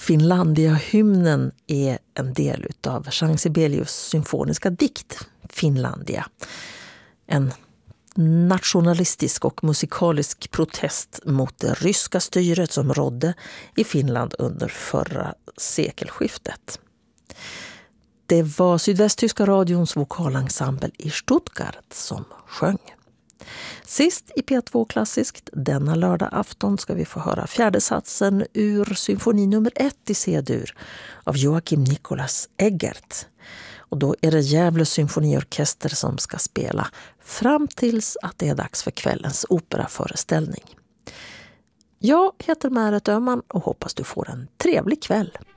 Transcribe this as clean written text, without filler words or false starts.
Finlandia-hymnen är en del av Jean Sibelius symfoniska dikt Finlandia. En nationalistisk och musikalisk protest mot det ryska styret som rådde i Finland under förra sekelskiftet. Det var Sydvästtyska radions vokalensemble i Stuttgart som sjöng. Sist i P2 Klassiskt denna lördag afton ska vi få höra fjärde satsen ur symfoni nummer 1 i C-dur av Joachim Nicolas Eggert. Och då är det Gävle symfoniorkester som ska spela fram tills att det är dags för kvällens operaföreställning. Jag heter Märet Öhman och hoppas du får en trevlig kväll.